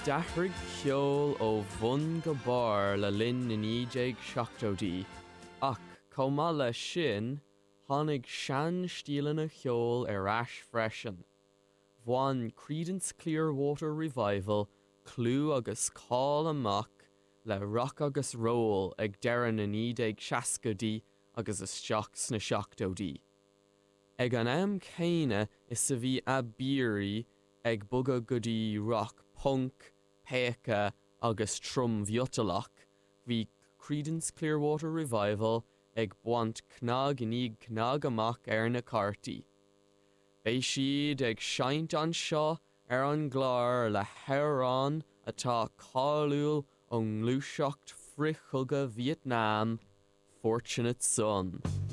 Dachrig ceol ó bhun go bar le linn in 1970 ach comá le sin tháinig sean stíleanna cheol ar ais freisin. Bhain Creedence Clearwater Revival clú agus cáil amach le rock agus roll ag deireadh na 1960 agus isteach sna 70. Ag an am céine is sa bhí abírí ag bugad godaí rock punk, péice agus trom bhiotalach, bhí Creedence Clearwater Revival ag buant cnag inig cnag amach ar na cartaí. Bé siad ag seint an seo ar an gláir le hearán atá cáiliúil ó nglúiseacht frithchuga Vietnam, Fortunate Son.